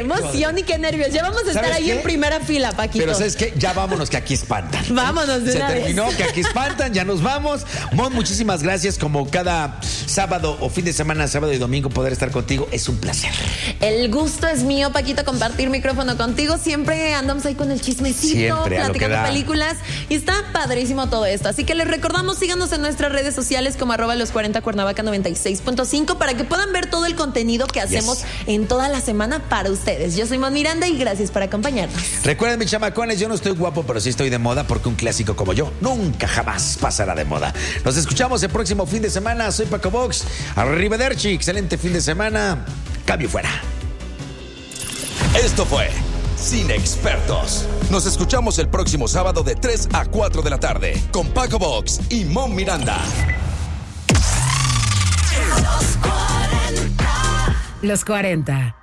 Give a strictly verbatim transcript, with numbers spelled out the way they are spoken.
emoción y qué nervios. Ya vamos a estar ahí qué? en primera fila, Paquito. Pero ¿sabes qué? Ya vámonos que aquí espantan. Vámonos de Se una terminó vez. que aquí espantan, ya nos vamos. Mon, muchísimas gracias. Como cada sábado o fin de semana, sábado y domingo, poder estar contigo es un placer. El gusto es mío, Paquito, compartir micrófono contigo. Siempre andamos ahí con el chismecito, Siempre, platicando películas. Y está padrísimo todo esto. Así que les recordamos, síganos en nuestras redes sociales como arroba los cuarenta Cuernavaca noventa y seis punto cinco para que puedan ver todo el contenido que hacemos yes. en toda la semana para ustedes. Yo soy Mon Miranda y gracias por acompañarnos. Recuerden, mis chamacones, yo no estoy guapo, pero sí estoy de moda porque un clásico como yo nunca jamás pasará de moda. Nos escuchamos el próximo fin de semana. Soy Paco Box. Arrivederci. Excelente fin de semana. Cambio fuera. Esto fue Sin Expertos. Nos escuchamos el próximo sábado de tres a cuatro de la tarde con Paco Box y Mon Miranda. Los cuarenta.